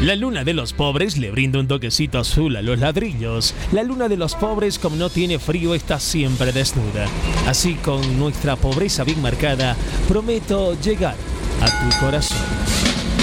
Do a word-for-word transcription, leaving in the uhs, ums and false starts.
La luna de los pobres le brinda un toquecito azul a los ladrillos. La luna de los pobres, como no tiene frío, está siempre desnuda. Así, con nuestra pobreza bien marcada, prometo llegar a tu corazón.